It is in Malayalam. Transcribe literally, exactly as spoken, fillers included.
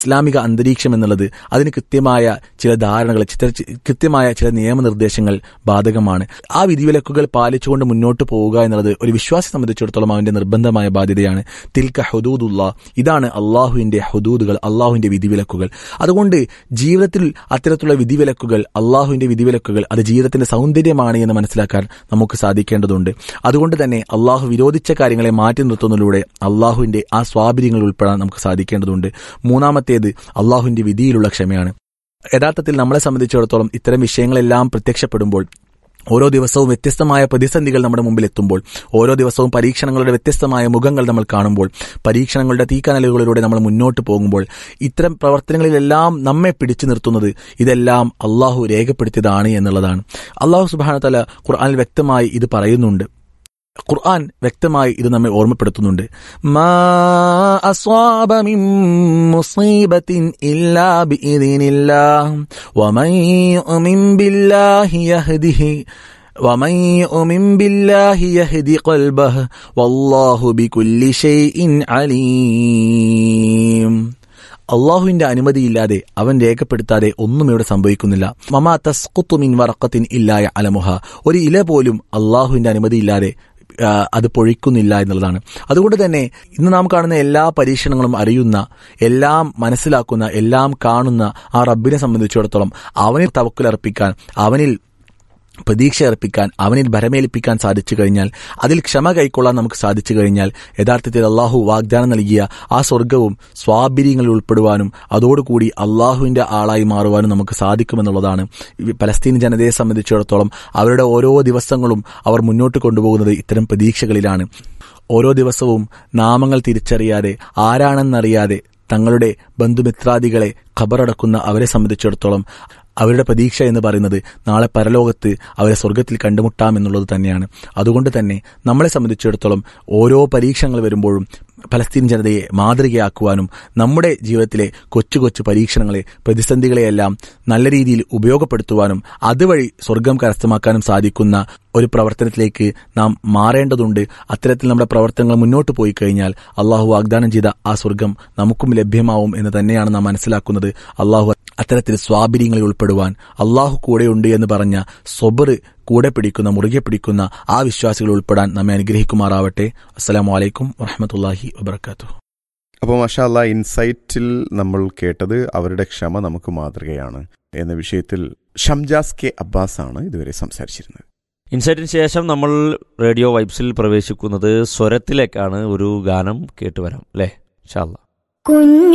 ഇസ്ലാമിക അന്തരീക്ഷം എന്നുള്ളത് അതിന് കൃത്യമായ ചില ധാരണകൾ, കൃത്യമായ ചില നിയമനിർദ്ദേശങ്ങൾ ബാധകമാണ്. ആ വിധിവിലക്കുകൾ പാലിച്ചുകൊണ്ട് മുന്നോട്ട് പോവുക എന്നുള്ളത് ഒരു വിശ്വാസിയെ സംബന്ധിച്ചിടത്തോളം അവന്റെ നിർബന്ധമായ ബാധ്യതയാണ്. തിൽക ഹുദൂദുല്ലാഹ്, ഇതാണ് അള്ളാഹുവിന്റെ ഹുദൂദുകൾ, അള്ളാഹുവിന്റെ വിധിവിലക്കുകൾ. അതുകൊണ്ട് ജീവിതത്തിൽ അത്തരത്തിലുള്ള വിധിവിലക്കുകൾ, അള്ളാഹുവിന്റെ വിധിവിലക്കുകൾ അത് ജീവിതത്തിന്റെ സൗന്ദര്യമാണ് എന്ന് മനസ്സിലാക്കാൻ നമുക്ക് സാധിക്കേണ്ടതുണ്ട്. അതുകൊണ്ട് തന്നെ അള്ളാഹു വിരോധിച്ച കാര്യങ്ങളെ മാറ്റി നിർത്തുന്നതിലൂടെ അള്ളാഹുവിന്റെ ആ സ്വാബര്യങ്ങളിൽ ഉൾപ്പെടാൻ നമുക്ക് സാധിക്കേണ്ടതുണ്ട്. മൂന്നാമത്തേത് അള്ളാഹുവിന്റെ വിധിയിലുള്ള ക്ഷമയാണ്. യഥാർത്ഥത്തിൽ നമ്മളെ സംബന്ധിച്ചിടത്തോളം ഇത്തരം വിഷയങ്ങളെല്ലാം പ്രത്യക്ഷപ്പെടുമ്പോൾ, ഓരോ ദിവസവും വ്യത്യസ്തമായ പ്രതിസന്ധികൾ നമ്മുടെ മുമ്പിൽ എത്തുമ്പോൾ, ഓരോ ദിവസവും പരീക്ഷണങ്ങളുടെ വ്യത്യസ്തമായ മുഖങ്ങൾ നമ്മൾ കാണുമ്പോൾ, പരീക്ഷണങ്ങളുടെ തീക്കനലുകളിലൂടെ നമ്മൾ മുന്നോട്ട് പോകുമ്പോൾ, ഇത്തരം പ്രവർത്തനങ്ങളിലെല്ലാം നമ്മെ പിടിച്ചു നിർത്തുന്നത് ഇതെല്ലാം അള്ളാഹു രേഖപ്പെടുത്തിയതാണ് എന്നുള്ളതാണ്. അള്ളാഹു സുബ്ഹാനഹു വ തആല ഖുർആനിൽ വ്യക്തമായി ഇത് പറയുന്നുണ്ട്. ഖുർആൻ വ്യക്തമായി ഇത് നമ്മെ ഓർമ്മപ്പെടുത്തുന്നുണ്ട്. മാ അസ്വാബ മിൻ മുസീബത്തിൻ ഇല്ലാ ബിഇദ്നില്ലാഹ് വമൻ യുഅ്മിൻ ബില്ലാഹി യഹ്ദിഹി വമൻ യുഅ്മിൻ ബില്ലാഹി യഹ്ദി ഖൽബഹു വല്ലാഹു ബികുല്ലി ഷൈഇൻ അലീം. അള്ളാഹുവിന്റെ അനുമതിയില്ലാതെ, അവൻ രേഖപ്പെടുത്താതെ ഒന്നും ഇവിടെ സംഭവിക്കുന്നില്ല. മമാ തസ്ഖുതു മിൻ വറഖത്തിൻ ഇല്ലാ യഅലമുഹ, ഒരു ഇല പോലും അള്ളാഹുവിന്റെ അനുമതിയില്ലാതെ അത് പൊഴിക്കുന്നില്ല എന്നുള്ളതാണ്. അതുകൊണ്ട് തന്നെ ഇന്ന് നാം കാണുന്ന എല്ലാ പരീക്ഷണങ്ങളും അറിയുന്ന, എല്ലാം മനസ്സിലാക്കുന്ന, എല്ലാം കാണുന്ന ആ റബ്ബിനെ സംബന്ധിച്ചിടത്തോളം അവനിൽ തവക്കുലർപ്പിക്കാൻ, അവനിൽ പ്രതീക്ഷ അർപ്പിക്കാൻ, അവനിൽ ഭരമേൽപ്പിക്കാൻ സാധിച്ചു കഴിഞ്ഞാൽ, അതിൽ ക്ഷമ കൈക്കൊള്ളാൻ നമുക്ക് സാധിച്ചു കഴിഞ്ഞാൽ, യഥാർത്ഥത്തിൽ അള്ളാഹു വാഗ്ദാനം നൽകിയ ആ സ്വർഗവും സ്വാബിര്യങ്ങളിൽ ഉൾപ്പെടുവാനും അതോടുകൂടി അള്ളാഹുവിന്റെ ആളായി മാറുവാനും നമുക്ക് സാധിക്കുമെന്നുള്ളതാണ്. പലസ്തീൻ ജനതയെ സംബന്ധിച്ചിടത്തോളം അവരുടെ ഓരോ ദിവസങ്ങളും അവർ മുന്നോട്ട് കൊണ്ടുപോകുന്നത് ഇത്തരം പ്രതീക്ഷകളിലാണ്. ഓരോ ദിവസവും നാമങ്ങൾ തിരിച്ചറിയാതെ, ആരാണെന്നറിയാതെ തങ്ങളുടെ ബന്ധുമിത്രാദികളെ ഖബറടക്കുന്ന അവരെ സംബന്ധിച്ചിടത്തോളം അവരുടെ പ്രതീക്ഷ എന്ന് പറയുന്നത് നാളെ പരലോകത്ത് അവരെ സ്വർഗത്തിൽ കണ്ടുമുട്ടാമെന്നുള്ളത് തന്നെയാണ്. അതുകൊണ്ട് തന്നെ നമ്മളെ സംബന്ധിച്ചിടത്തോളം ഓരോ പരീക്ഷണങ്ങൾ വരുമ്പോഴും പലസ്തീൻ ജനതയെ മാതൃകയാക്കുവാനും നമ്മുടെ ജീവിതത്തിലെ കൊച്ചു കൊച്ചു പരീക്ഷണങ്ങളെ, പ്രതിസന്ധികളെയെല്ലാം നല്ല രീതിയിൽ ഉപയോഗപ്പെടുത്തുവാനും അതുവഴി സ്വർഗം കരസ്ഥമാക്കാനും സാധിക്കുന്ന ഒരു പ്രവർത്തനത്തിലേക്ക് നാം മാറേണ്ടതുണ്ട്. അത്തരത്തിൽ നമ്മുടെ പ്രവർത്തനങ്ങൾ മുന്നോട്ട് പോയി കഴിഞ്ഞാൽ അള്ളാഹു വാഗ്ദാനം ചെയ്ത ആ സ്വർഗം നമുക്കും ലഭ്യമാവും എന്ന് തന്നെയാണ് നാം മനസ്സിലാക്കുന്നത്. അള്ളാഹു അത്തരത്തിൽ സ്വാബിര്യങ്ങളിൽ ഉൾപ്പെടുവാൻ, അള്ളാഹു കൂടെയുണ്ട് എന്ന് പറഞ്ഞ സ്വബർ കൂടെ പിടിക്കുന്ന, മുറുകെ പിടിക്കുന്ന ആ വിശ്വാസികൾ ഉൾപ്പെടാൻ നമ്മെ അനുഗ്രഹിക്കുമാറാവട്ടെ. അസ്സലാമു അലൈക്കും വറഹ്മത്തുള്ളാഹി വബറകാതുഹു. അപ്പോൾ മാഷാ അല്ലാഹ്, ഇൻസൈറ്റിൽ നമ്മൾ കേട്ടത് അവരുടെ ക്ഷമ നമുക്ക് മാതൃകയാണ് എന്ന വിഷയത്തിൽ ഷംജാസ് കെ അബ്ബാസ് ആണ് ഇതുവരെ സംസാരിച്ചിരുന്നത്. ഇൻസൈറ്റിന് ശേഷം നമ്മൾ റേഡിയോ വൈബ്സിൽ പ്രവേശിക്കുന്നത് സ്വരത്തിലേക്കാണ്. ഒരു ഗാനം കേട്ടുവരാം അല്ലേ? ഇൻഷാ അല്ലാഹ്. കുഞ്ഞു